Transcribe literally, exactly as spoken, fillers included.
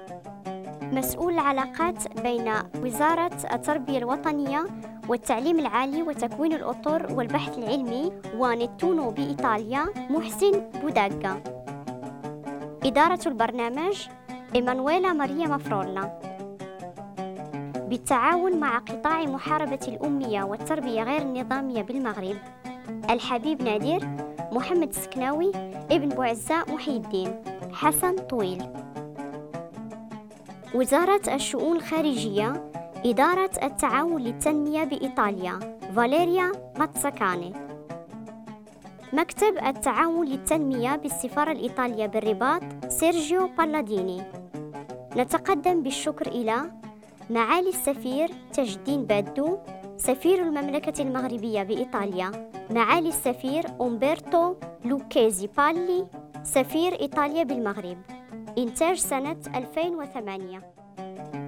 مسؤول العلاقات بين وزارة التربية الوطنية والتعليم العالي وتكوين الأطر والبحث العلمي ونتونو بإيطاليا محسن بوداغا. إدارة البرنامج إيمانويلا ماريا مافرولا، بالتعاون مع قطاع محاربة الأمية والتربية غير النظامية بالمغرب الحبيب نادر، محمد السكناوي، ابن بوعزة محي الدين، حسن طويل. وزارة الشؤون الخارجية إدارة التعاون للتنمية بإيطاليا فاليريا ماتساكاني. مكتب التعاون للتنمية بالسفارة الإيطالية بالرباط سيرجيو بالاديني. نتقدم بالشكر إلى معالي السفير تاج الدين بادو سفير المملكة المغربية بإيطاليا، معالي السفير أمبرتو لوكيزي بالي سفير إيطاليا بالمغرب. إنتاج سنة ألفين وثمانية.